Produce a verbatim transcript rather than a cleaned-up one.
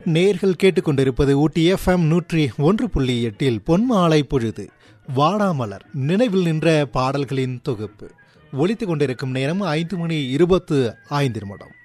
நேர்கள் கேட்டுக்கொண்டிருப்பது ஊட்டி எஃப்எம் நூற்றி ஒன்று புள்ளி எட்டில் பொன்மாலை பொழுது வாடாமலர் நினைவில் நின்ற பாடல்களின் தொகுப்பு ஒலித்துக் கொண்டிருக்கும் நேரம் ஐந்து மணி இருபத்து ஐந்து நிமிடம்.